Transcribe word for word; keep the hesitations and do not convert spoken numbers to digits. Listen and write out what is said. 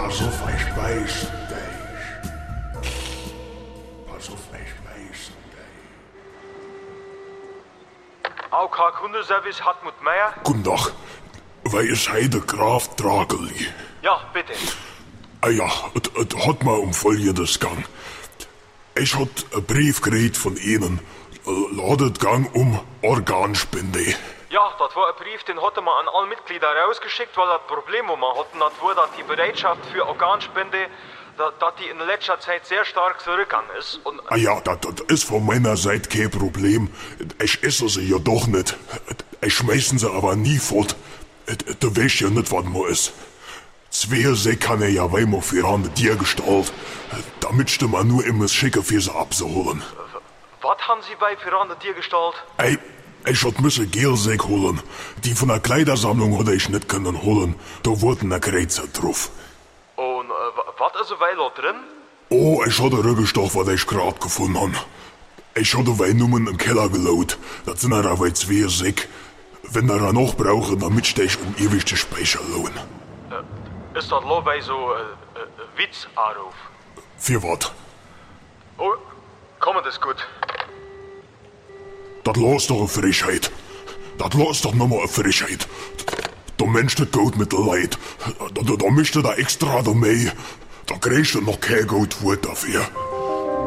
Pass auf, ich beiß dich. Pass auf, ich beiß dich. A O K Kundenservice Hartmut Meier? Guten Tag. Wer ist heute Graf Drageli? Ja, bitte. Ah ja, es hat mal um Folgendes gang. Ich hat einen Brief gekriegt von Ihnen. Ladet gang um Organspende. Ja, das war ein Brief, den hatte man an alle Mitglieder rausgeschickt, weil das Problem, wo man hatten, das war, dass die Bereitschaft für Organspende, dass, dass die in letzter Zeit sehr stark zurückgegangen ist. Und Ah ja, das, das ist von meiner Seite kein Problem. Ich esse sie ja doch nicht. Ich schmeißen sie aber nie fort. Du weißt ja nicht, was man ist. Zwei sie kann er ja weimar für an dir gestalt, damit man nur immer schicker für sie abzuholen. Was haben Sie bei Pirane dir gestaltet? Ey, ich hat müsse Gelsäck holen. Die von der Kleidersammlung hatte ich nicht können holen. Da wurden der Kreuzer drauf. Und äh, was ist weil da drin? Oh, ich hatte Rückgestoff, was ich grad gefunden han. Ich hatte weil Nummern im Keller gelaut. Das sind aber zwei Säck. Wenn er da noch brauche, damit steh ich um ewig den Speicher lohn. Äh, ist das lo bei so äh, äh, Witzanruf? Für wat? Oh, komm, das ist gut. Das los doch eine Frechheit. Das los doch nochmal eine Frechheit. Der Mensch das Geld mit der Leid. Da, da, da mischt er da extra dabei. Da kriegst du noch kein Geld Wort dafür.